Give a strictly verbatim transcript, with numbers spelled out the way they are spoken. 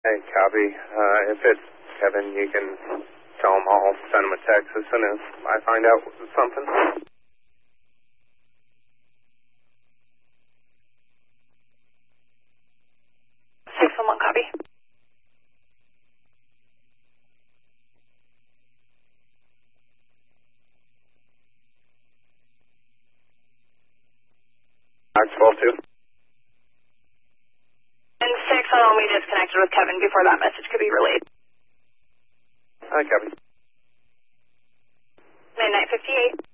Hey, copy. Uh, if it's Kevin, you can tell him I'll send him a text as soon as I find out something. six one one, copy. Maxwell two. And six one one, we disconnected with Kevin before that message could be relayed. Hi, Kevin. Midnight fifty-eight.